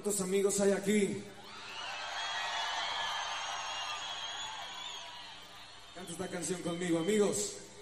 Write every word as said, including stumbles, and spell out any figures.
¿Cuántos amigos hay aquí? Canta esta canción conmigo, amigos.